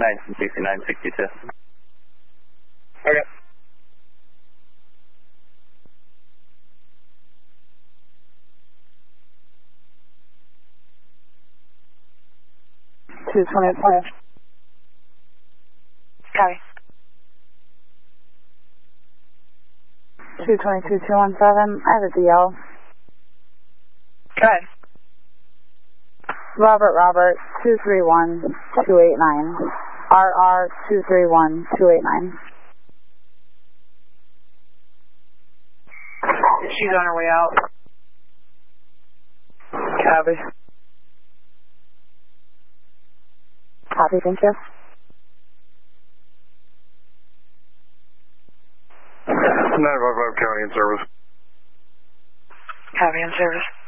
1969-62. Okay. Two 20. Copy. 222-217, I have a DL. Go ahead. Robert, 231-289. RR 231-289. She's on her way out. Copy. Copy, thank you. 955 County in service. Copy in service.